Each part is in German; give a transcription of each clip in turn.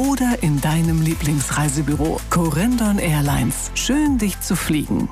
oder in deinem Lieblingsreisebüro. Corendon Airlines. Schön, dich zu fliegen.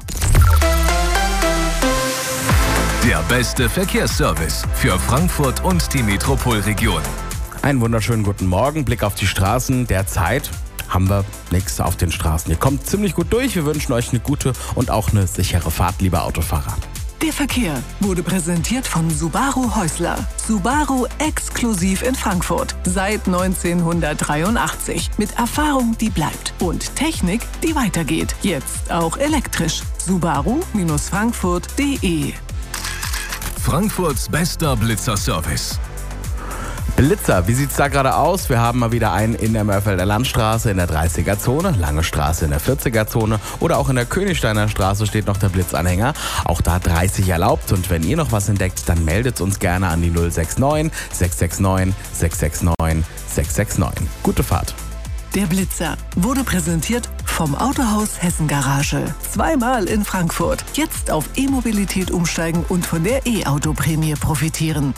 Der beste Verkehrsservice für Frankfurt und die Metropolregion. Einen wunderschönen guten Morgen. Blick auf die Straßen. Derzeit haben wir nichts auf den Straßen. Ihr kommt ziemlich gut durch. Wir wünschen euch eine gute und auch eine sichere Fahrt, liebe Autofahrer. Der Verkehr wurde präsentiert von Subaru Häusler. Subaru exklusiv in Frankfurt. Seit 1983. Mit Erfahrung, die bleibt. Und Technik, die weitergeht. Jetzt auch elektrisch. Subaru-Frankfurt.de. Frankfurts bester Blitzer-Service. Blitzer, wie sieht's da gerade aus? Wir haben mal wieder einen in der Mörfelder Landstraße in der 30er-Zone, Lange Straße in der 40er-Zone oder auch in der Königsteiner Straße steht noch der Blitzanhänger. Auch da 30 erlaubt und wenn ihr noch was entdeckt, dann meldet uns gerne an die 069 669 669 669. Gute Fahrt. Der Blitzer wurde präsentiert vom Autohaus Hessen Garage. Zweimal in Frankfurt. Jetzt auf E-Mobilität umsteigen und von der E-Auto-Prämie profitieren.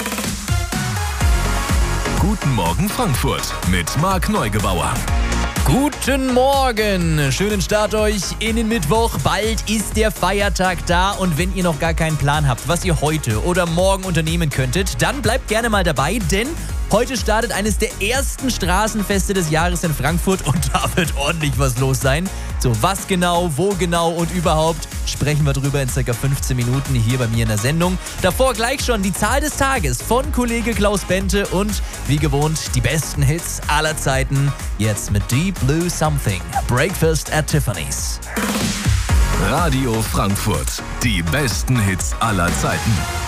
Guten Morgen Frankfurt mit Marc Neugebauer. Guten Morgen, schönen Start euch in den Mittwoch. Bald ist der Feiertag da und wenn ihr noch gar keinen Plan habt, was ihr heute oder morgen unternehmen könntet, dann bleibt gerne mal dabei, denn heute startet eines der ersten Straßenfeste des Jahres in Frankfurt und da wird ordentlich was los sein. So, was genau, wo genau und überhaupt sprechen wir drüber in ca. 15 Minuten hier bei mir in der Sendung. Davor gleich schon die Zahl des Tages von Kollege Klaus Bente und wie gewohnt die besten Hits aller Zeiten. Jetzt mit Deep Blue Something, Breakfast at Tiffany's. Radio Frankfurt, die besten Hits aller Zeiten.